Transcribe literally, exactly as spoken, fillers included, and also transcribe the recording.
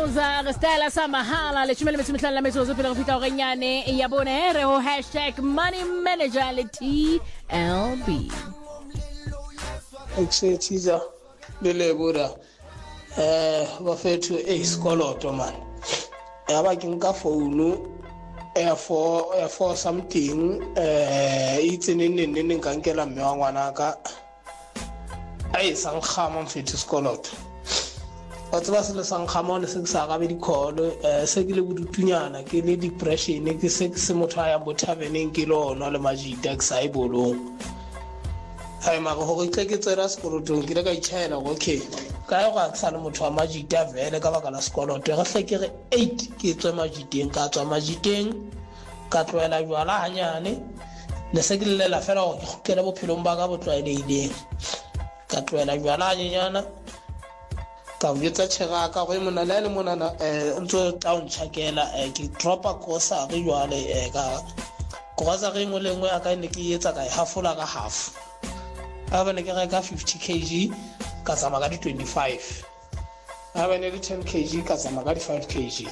Elza Stella Samahala le chimele metsimhlala la metso zopela go fita go renyane ya bone re ho hashtag money manager le T L B Eksethiza lelebura eh ba fethu e sekoloto man ya ba ke nka phone ya for ya for something eh itse nene nene nka nkela mme wa ngwana ka ai sang khama mfethu sekoloto batho ba se le sang khama ne se sa ga be di call eh se ke le bodutunyana ke le depression ke se se motho ya bothabeneng ke lona le majita ke sa ibolong ai ma go go tle ke tsera sekoloto ke le ka itšhaela go okay ka go a tsana motho wa majita vele ka baka la sekoloto ga hle ke re eight ke tswe majiteng ka tswa majiteng ka tloela jwala hanyane le se ke le la fela go kela bophelong ba ka botlwaelehileng ka tloela jwala hanyana ka botsa tshega ka go mona le le mona eh ntso town chakela ke dropa kosa re jwale e ka kosa re ngwe le ngwe aka ne ke etsa ka hafola ka half aba ne ke reka fifty kilograms ka tsama ka di twenty-five aba ne le ten kilograms ka tsama ka di five kilograms